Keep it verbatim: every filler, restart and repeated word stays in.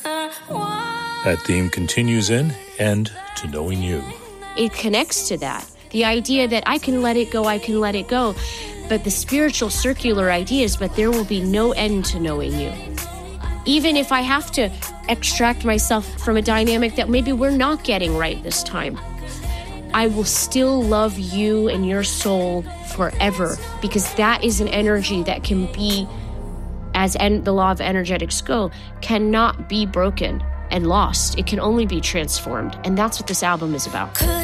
That theme continues in End to Knowing You. It connects to that. The idea that I can let it go, I can let it go. But the spiritual circular idea is, but there will be no end to knowing you. Even if I have to extract myself from a dynamic that maybe we're not getting right this time, I will still love you and your soul forever, because that is an energy that can be, as en- the law of energetics go, cannot be broken and lost. It can only be transformed. And that's what this album is about.